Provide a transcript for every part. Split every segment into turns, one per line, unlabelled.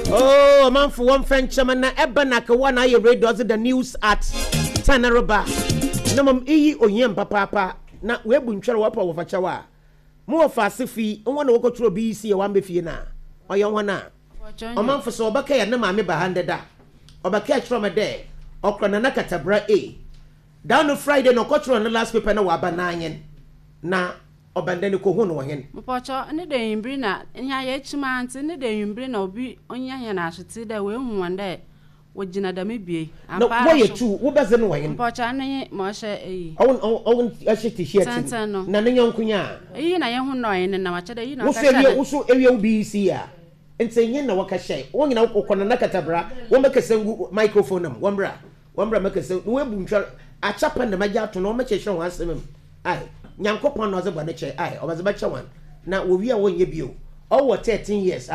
Oh, man for one French man na ebanaka one I read does the news at Tanaroba. No mam oyem papa na we buntwere wapa wo fachawa. Mo fa sefi won wo kotro BC e wan be fie na. Oyen wana. O man for so obaka ya na ma me ba hande da. Obaka tro me de. Okro na katabra A. Down on Friday no kotro na last paper na wa ba na anyen. Na obandani ko hu no hen
pocho ne de yimbri na nya ye chima ante ne de yimbri na obi onya he na ahwete da we hu wanda wogina da mebie
no wo ye tu wo beze no hen
pocho ne mo hye eyi
on ahye t-shirt na ne nyankunya
eyi na ye hu no hen na wache da yi na
ka sha wo so ewie ubi si ya entenye na waka hye wo nyina kokona na katabra wo mekasangu microphone am wambra mekasa wo ebu ntwa achapa na magya to no mekehye ho asem ai nyankopon no ze bone che ai obaze ba che wan na wo wi a wonye bio o 13 years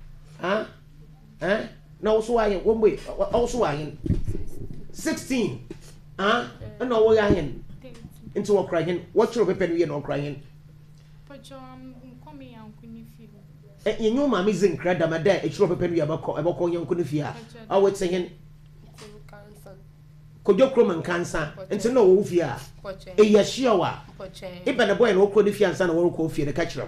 na wo so ayen wo mwe o so ayen 16 na wo ayen into wo krayen wo chiro pepe no ye no krayen
Pachom komi yankuni fi
yenyu ma mi zin krada ma da e chiro pepe no ye abako yankuni fi a wo tsen kojo kroman kansa enti na wo fi a e ya hia wa ibe na boy na okro ni fi ansa na wo ko fi de ka kiram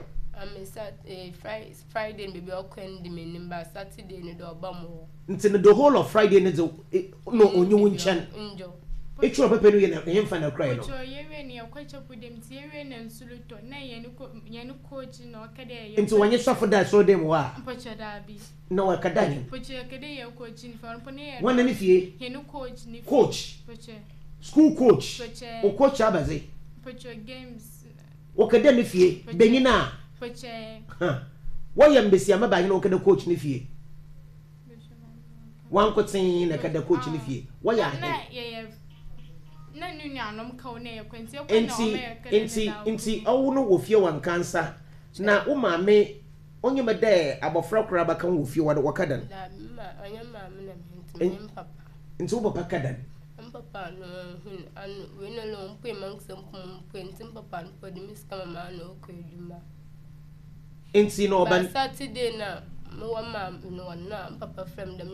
Friday baby okwen di menim ba Saturday ni do obamo
enti the whole of Friday ni no onyu nchan
njo
e chiro pepe no ye na hemfa na cry no
so yewe ni akwacha pudem ti yewe na nsuluto na ye ni coach na okade ye
enti wanye sofo da so dem wa
pocha da bi
na wa kada ni
pocha kade ye coach ni fa pone ye
wana ni fie
ye no coach ni
coach
pocha
school coach
pocha
o coach abaze
pocha games
o kada ni fie benyina
pocha
wo ye mbesi ama ba nyina o kada coach ni fie wan ko tin na kada coach ni fie wo ya
na ye na nunu anom ka na ye kwenti e kwa na o me kada
enti owo no wo fie wan kansa na wo maame onye mede abofra kora baka wo fie wo kadan
da ma onye ma me na mentim papa
enti wo papa kadan
papa no hun anu we no lo mpe mansam mpe papa no podi miska mama no ko eduma
enti no ban
Saturday na mo wa ma no na papa from the